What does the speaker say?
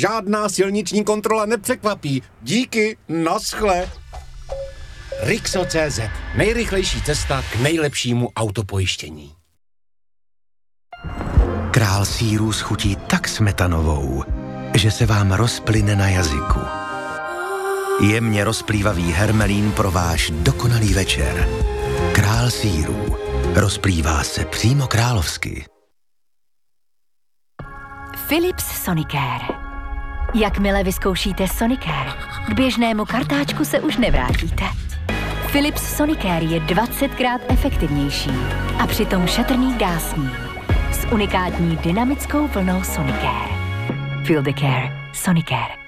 Žádná silniční kontrola nepřekvapí. Díky, naschle. Rixo.cz. Nejrychlejší cesta k nejlepšímu autopojištění. Král sýrů schutí tak smetanovou, že se vám rozplyne na jazyku. Jemně rozplývavý hermelín pro váš dokonalý večer. Král sýrů. Rozplývá se přímo královsky. Philips Sonicare. Jakmile vyzkoušíte Sonicare, k běžnému kartáčku se už nevrátíte. Philips Sonicare je 20krát efektivnější a přitom šetrný k dásním. S unikátní dynamickou vlnou Sonicare. Feel the care. Sonicare.